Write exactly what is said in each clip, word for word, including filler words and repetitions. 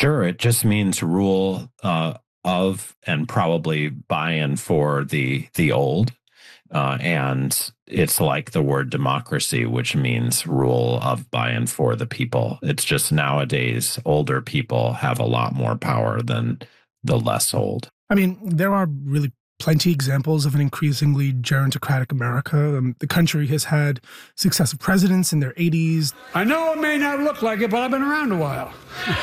Sure, it just means rule uh, of and probably buy-in for the the old. Uh, and it's like the word democracy, which means rule of buy-in for the people. It's just nowadays older people have a lot more power than the less old. I mean, there are really plenty examples of an increasingly gerontocratic America. Um, the country has had successive presidents in their eighties. I know it may not look like it, but I've been around a while.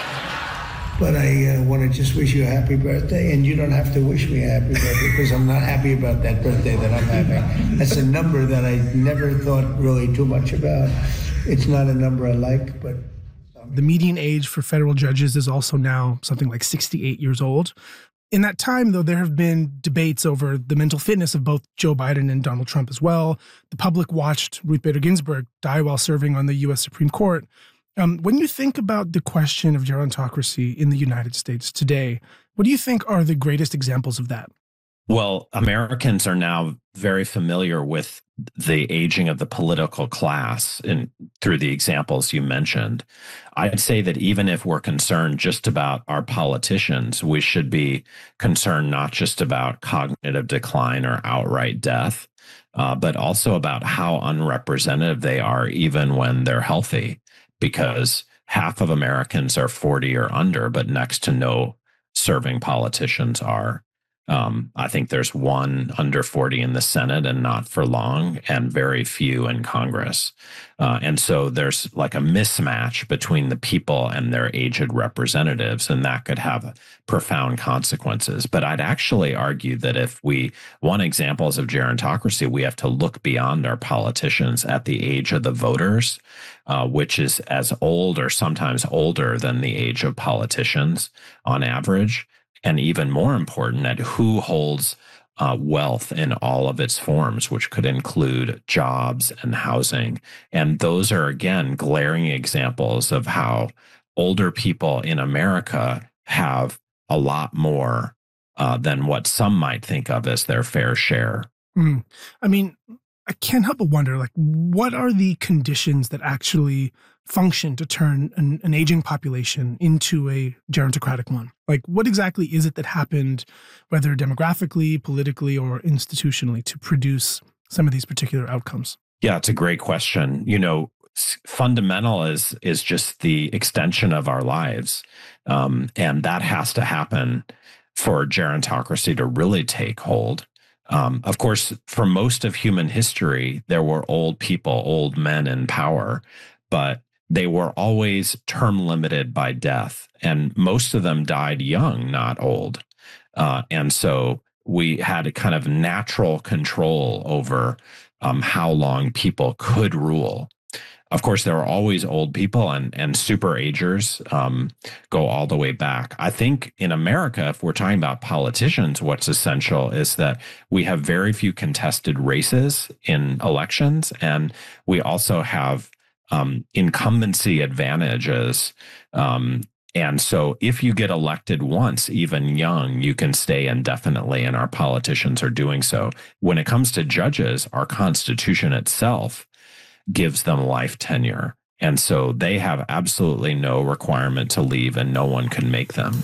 But I uh, want to just wish you a happy birthday, and you don't have to wish me a happy birthday because I'm not happy about that birthday that I'm having. That's a number that I never thought really too much about. It's not a number I like, but... The median age for federal judges is also now something like sixty-eight years old. In that time, though, there have been debates over the mental fitness of both Joe Biden and Donald Trump as well. The public watched Ruth Bader Ginsburg die while serving on the U S Supreme Court. Um, when you think about the question of gerontocracy in the United States today, what do you think are the greatest examples of that? Well, Americans are now very familiar with the aging of the political class in, through the examples you mentioned. I'd say that even if we're concerned just about our politicians, we should be concerned not just about cognitive decline or outright death, uh, but also about how unrepresentative they are even when they're healthy, because half of Americans are forty or under, but next to no serving politicians are. Um, I think there's one under forty in the Senate and not for long, and very few in Congress. Uh, and so there's like a mismatch between the people and their aged representatives, and that could have profound consequences. But I'd actually argue that if we want examples of gerontocracy, we have to look beyond our politicians at the age of the voters, uh, which is as old or sometimes older than the age of politicians on average. And even more important, at who holds uh, wealth in all of its forms, which could include jobs and housing. And those are, again, glaring examples of how older people in America have a lot more uh, than what some might think of as their fair share. Mm. I mean, I can't help but wonder, like, what are the conditions that actually function to turn an, an aging population into a gerontocratic one? Like, what exactly is it that happened, whether demographically, politically, or institutionally, to produce some of these particular outcomes? Yeah, it's a great question. You know, fundamental is is just the extension of our lives. Um, and that has to happen for gerontocracy to really take hold. Um, of course, for most of human history, there were old people, old men in power, but they were always term limited by death. And most of them died young, not old. Uh, and so we had a kind of natural control over um, how long people could rule. Of course, there were always old people, and, and super agers um, go all the way back. I think in America, if we're talking about politicians, what's essential is that we have very few contested races in elections, and we also have um, incumbency advantages. Um, and so if you get elected once, even young, you can stay indefinitely, and our politicians are doing so. When it comes to judges, our Constitution itself gives them life tenure. And so they have absolutely no requirement to leave, and no one can make them.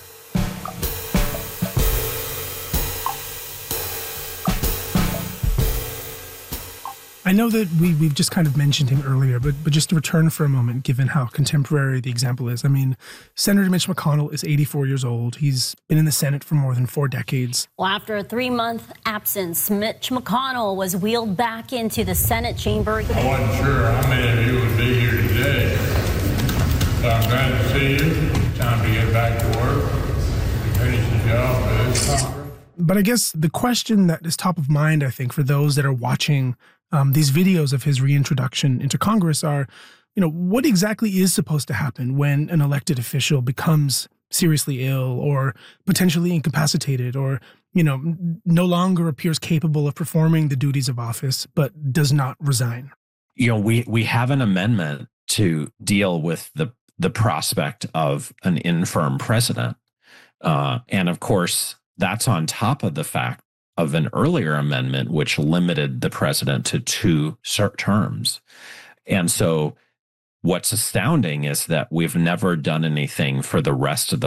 I know that we, we've just kind of mentioned him earlier, but but just to return for a moment, given how contemporary the example is. I mean, Senator Mitch McConnell is eighty-four years old. He's been in the Senate for more than four decades. Well, after a three-month absence, Mitch McConnell was wheeled back into the Senate chamber. I wasn't sure how many of you would be here today, so I'm glad to see you. Time to get back to work, finish the job for this Congress. But I guess the question that is top of mind, I think, for those that are watching Um, these videos of his reintroduction into Congress are, you know, what exactly is supposed to happen when an elected official becomes seriously ill or potentially incapacitated, or, you know, no longer appears capable of performing the duties of office, but does not resign? You know, we we have an amendment to deal with the the prospect of an infirm president. Uh, and of course, that's on top of the fact of an earlier amendment which limited the president to two terms. And so what's astounding is that we've never done anything for the rest of the